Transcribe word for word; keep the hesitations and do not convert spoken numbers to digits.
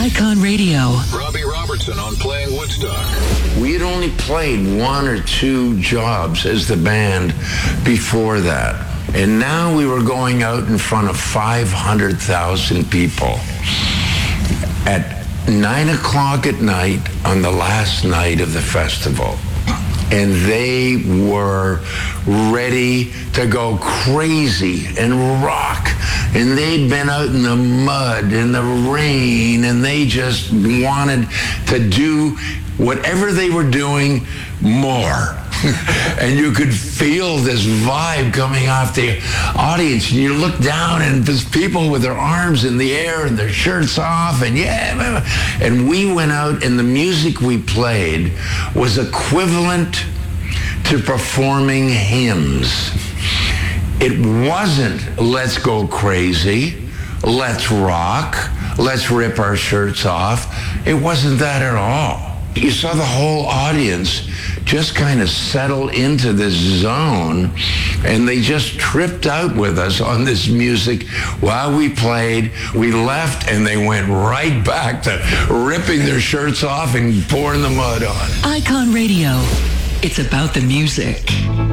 Icon Radio. Robbie Robertson on Playing Woodstock. We had only played one or two jobs as the band before that. And now we were going out in front of five hundred thousand people at nine o'clock at night on the last night of the festival. And they were ready to go crazy and rock. And they'd been out in the mud, in the rain, and they just wanted to do whatever they were doing more. And you could feel this vibe coming off the audience. And you look down and there's people with their arms in the air and their shirts off. And yeah, and we went out and the music we played was equivalent to performing hymns. It wasn't let's go crazy, let's rock, let's rip our shirts off. It wasn't that at all. You saw the whole audience just kind of settle into this zone, and they just tripped out with us on this music while we played. We left, and they went right back to ripping their shirts off and pouring the mud on. Icon Radio. It's about the music.